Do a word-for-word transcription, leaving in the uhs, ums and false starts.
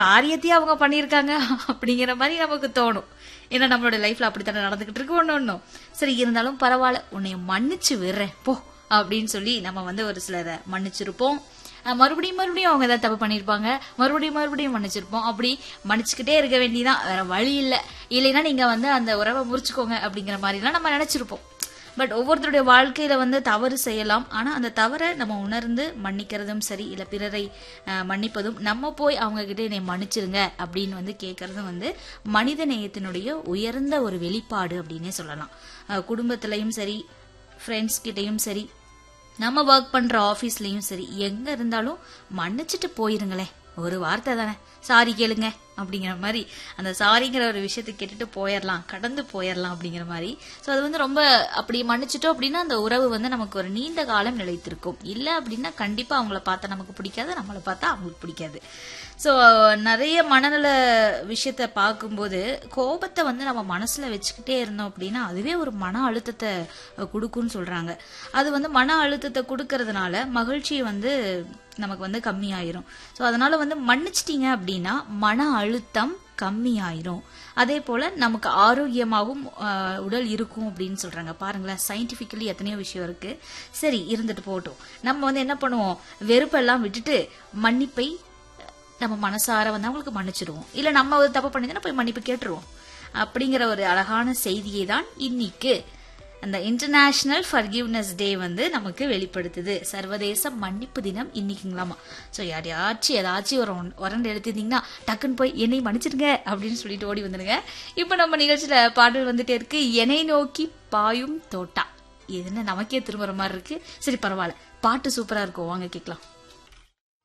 காரியத்தையும் அவங்க பண்ணியிருக்காங்க அப்படிங்கிற மாதிரி நமக்கு தோணும். ஏன்னா நம்மளோட லைஃப்ல அப்படித்தானே நடந்துகிட்டு இருக்கு ஒண்ணு ஒண்ணும். சரி இருந்தாலும் பரவாயில்ல, உன்னைய மன்னிச்சு விடுறேன் போ அப்படின்னு சொல்லி நம்ம வந்து ஒரு சிலரை மன்னிச்சிருப்போம். மறுபடியும் மறுபடியும் அவங்க ஏதாவது தப்பு பண்ணிருப்பாங்க, மறுபடியும் மறுபடியும் மன்னிச்சிருப்போம். அப்படி மன்னிச்சுக்கிட்டே இருக்க வேண்டியதான், வேற வழி இல்ல. இல்லைன்னா நீங்க வந்து அந்த உறவை முறிச்சுக்கோங்க அப்படிங்கிற மாதிரி எல்லாம் நம்ம நினைச்சிருப்போம். பட் ஒவ்வொருத்தருடைய வாழ்க்கையில வந்து தவறு செய்யலாம். ஆனா அந்த தவறை நம்ம உணர்ந்து மன்னிக்கிறதும் சரி, இல்ல பிறரை மன்னிப்பதும், நம்ம போய் அவங்க கிட்ட என்னை மன்னிச்சிருங்க அப்படின்னு வந்து கேட்கறதும் வந்து மனித நேயத்தினுடைய உயர்ந்த ஒரு வெளிப்பாடு அப்படின்னே சொல்லலாம். குடும்பத்திலையும் சரி, ஃப்ரெண்ட்ஸ் கிட்டையும் சரி, நம்ம ஒர்க் பண்ற ஆபீஸ்லயும் சரி, எங்க இருந்தாலும் மன்னிச்சுட்டு போயிருங்களேன். ஒரு வார்த்தை தானே, சாரி கேளுங்க அப்படிங்கிற மாதிரி, அந்த சாரிங்கிற ஒரு விஷயத்தை கேட்டுட்டு போயிடலாம், கடந்து போயிடலாம் அப்படிங்கிற மாதிரி. ஸோ அது வந்து ரொம்ப அப்படி மன்னிச்சிட்டோம் அப்படின்னா அந்த உறவு வந்து நமக்கு ஒரு நீண்ட காலம் நிலைத்திருக்கும். இல்லை அப்படின்னா கண்டிப்பா அவங்கள பார்த்தா நமக்கு பிடிக்காது, நம்மளை பார்த்தா அவங்களுக்கு பிடிக்காது. ஸோ நிறைய மனநல விஷயத்த பார்க்கும்போது கோபத்தை வந்து நம்ம மனசுல வச்சுக்கிட்டே இருந்தோம் அப்படின்னா அதுவே ஒரு மன அழுத்தத்தை கொடுக்கும்னு சொல்றாங்க. அது வந்து மன அழுத்தத்தை கொடுக்கறதுனால மகிழ்ச்சியை வந்து நமக்கு வந்து கம்மியாயிரும். ஸோ அதனால வந்து மன்னிச்சிட்டீங்க அப்படின்னா மன அழுத்தம் கம்மியாயிரும். அதே போல நமக்கு ஆரோக்கியமாகவும் உடல் இருக்கும் அப்படின்னு சொல்றாங்க. பாருங்களேன், சயின்டிபிக்கலி எத்தனையோ விஷயம் இருக்கு. சரி இருந்துட்டு போகட்டும். நம்ம வந்து என்ன பண்ணுவோம், வெறுப்பெல்லாம் விட்டுட்டு மன்னிப்பை நம்ம மனசார வந்து அவங்களுக்கு மன்னிச்சிடுவோம். இல்ல நம்ம ஒரு தப்பு பண்ணிதான் போய் மன்னிப்பு கேட்டுருவோம். அப்படிங்கிற ஒரு அழகான செய்தியை தான் இன்னைக்கு அந்த இன்டர்நேஷனல் ஃபர்கிவ்னஸ் டே வந்து நமக்கு வெளிப்படுத்துது. சர்வதேச மன்னிப்பு தினம் இன்னைக்குங்களாமா. ஸோ யாரையாச்சும் ஏதாச்சும் ஒரு உரண்டு எடுத்திருந்தீங்கன்னா டக்குன்னு போய் என்னை மன்னிச்சிருங்க அப்படின்னு சொல்லிட்டு ஓடி வந்துடுங்க. இப்போ நம்ம நிகழ்ச்சியில பாடல் வந்துட்டே இருக்கு, என்னை நோக்கி பாயும் தோட்டா. இது என்ன நமக்கே திரும்புற மாதிரி இருக்கு. சரி பரவாயில்ல, பாட்டு சூப்பரா இருக்கும், வாங்க கேட்கலாம்.